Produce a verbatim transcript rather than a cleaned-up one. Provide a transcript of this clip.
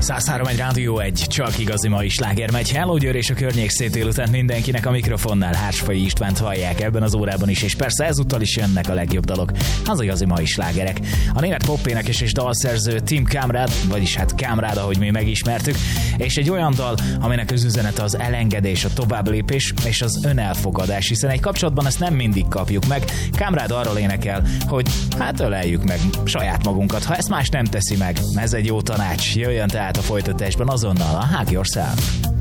száz három egy Rádió egy, csak igazi mai sláger megy. Hello Győr és a környék szép délután mindenkinek, a mikrofonnál Hársfai Istvánt hallják ebben az órában is, és persze ezúttal is jönnek a legjobb dalok, az igazi mai slágerek. A német popénekes és dalszerző Tim Kamrad, vagyis hát Kamrad, ahogy mi megismertük, és egy olyan dal, aminek az üzenete az elengedés, a továbblépés és az önelfogadás, hiszen egy kapcsolatban ezt nem mindig kapjuk meg. Kamrad arról énekel, hogy hát öleljük meg saját magunkat, ha ezt más nem teszi meg. Ez egy jó tanács. Jöjjön tehát a folytatásban azonnal a Hug Yourself.